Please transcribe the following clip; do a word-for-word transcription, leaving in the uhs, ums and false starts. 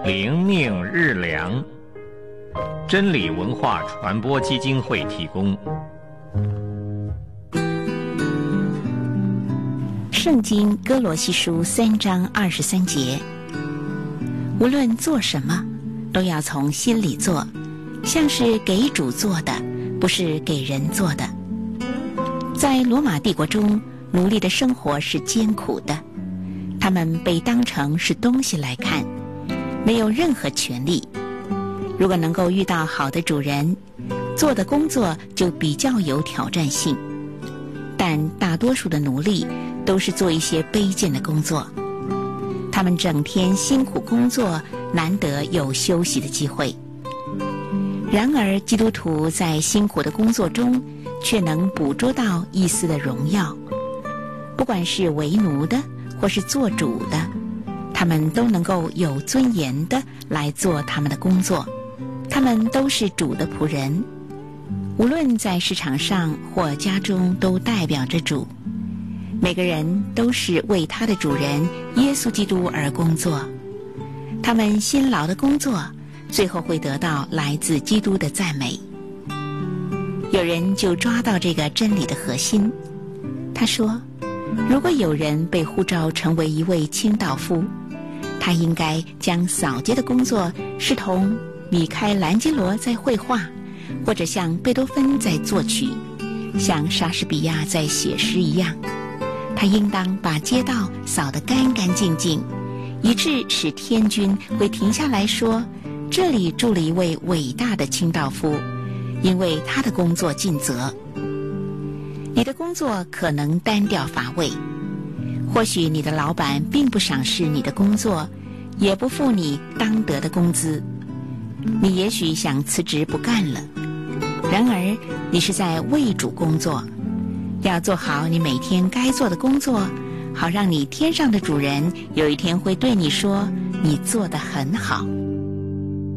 灵命日粮，真理文化传播基金会提供。 圣经哥罗西书三章二十三节，无论做什么，都要从心里做，像是给主做的，不是给人做的。在罗马帝国中，奴隶的生活是艰苦的，他们被当成是东西来看，没有任何权利。如果能够遇到好的主人，做的工作就比较有挑战性。但大多数的奴隶都是做一些卑贱的工作，他们整天辛苦工作，难得有休息的机会。然而基督徒在辛苦的工作中却能捕捉到一丝的荣耀，不管是为奴的或是做主的，他们都能够有尊严的来做他们的工作，他们都是主的仆人，无论在市场上或家中都代表着主。每个人都是为他的主人耶稣基督而工作，他们辛劳的工作最后会得到来自基督的赞美。有人就抓到这个真理的核心，他说，如果有人被呼召成为一位清道夫，他应该将扫街的工作视同米开朗基罗在绘画，或者像贝多芬在作曲，像莎士比亚在写诗一样。他应当把街道扫得干干净净，以致使天君会停下来说，这里住了一位伟大的清道夫，因为他的工作尽责。你的工作可能单调乏味，或许你的老板并不赏识你的工作，也不付你当得的工资，你也许想辞职不干了。然而你是在为主工作，要做好你每天该做的工作，好让你天上的主人有一天会对你说，你做得很好。